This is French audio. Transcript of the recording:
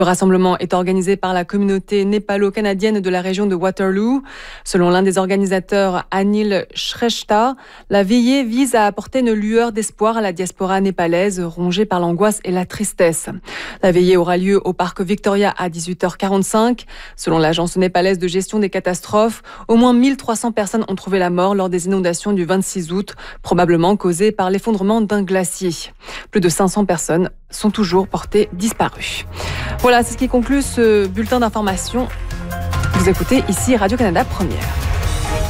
Le rassemblement est organisé par la communauté népalo-canadienne de la région de Waterloo. Selon l'un des organisateurs, Anil Shrestha, la veillée vise à apporter une lueur d'espoir à la diaspora népalaise rongée par l'angoisse et la tristesse. La veillée aura lieu au parc Victoria à 18h45. Selon l'agence népalaise de gestion des catastrophes, au moins 1300 personnes ont trouvé la mort lors des inondations du 26 août, probablement causées par l'effondrement d'un glacier. Plus de 500 personnes sont toujours portées disparues. Voilà, c'est ce qui conclut ce bulletin d'information. Vous écoutez ici Radio-Canada Première.